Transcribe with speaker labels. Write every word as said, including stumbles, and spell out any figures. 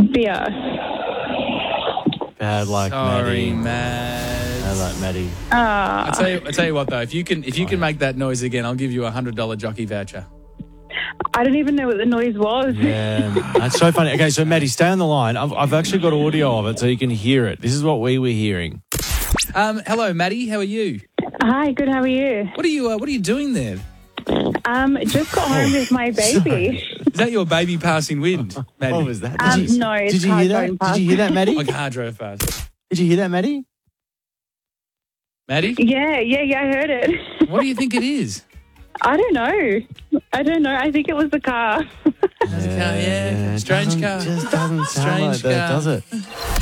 Speaker 1: Beer.
Speaker 2: Bad luck,
Speaker 3: Sorry,
Speaker 2: Maddie.
Speaker 3: Matt.
Speaker 2: Bad luck, Maddie.
Speaker 1: Ah.
Speaker 3: I tell you, I tell you what though, if you can, if you can make that noise again, I'll give you a hundred dollar jockey voucher.
Speaker 1: I don't even know what the noise was.
Speaker 2: Yeah, that's so funny. Okay, so Maddie, stay on the line. I've, I've actually got audio of it so you can hear it. This is what we were hearing.
Speaker 3: Um, hello, Maddie. How are you?
Speaker 1: Hi, good, how are you?
Speaker 3: What are you? Uh, what are you doing there?
Speaker 1: Um, just got home with my baby.
Speaker 3: Is that your baby passing wind, Maddie?
Speaker 2: What was that?
Speaker 1: Um,
Speaker 2: Did you,
Speaker 1: no, it's
Speaker 2: did you
Speaker 1: car
Speaker 2: hear that?
Speaker 1: going past.
Speaker 2: Did you hear that, Maddie?
Speaker 3: My car drove fast.
Speaker 2: Did you hear that, Maddie?
Speaker 3: Maddie,
Speaker 1: Yeah, yeah, yeah, I heard it.
Speaker 3: what do you think it is?
Speaker 1: I don't know. I don't know. I think it was the car.
Speaker 3: Has a car, yeah.
Speaker 2: it
Speaker 3: Strange
Speaker 2: doesn't-
Speaker 3: car.
Speaker 2: Just doesn't sound
Speaker 3: Strange
Speaker 2: like that,
Speaker 3: car.
Speaker 2: does it?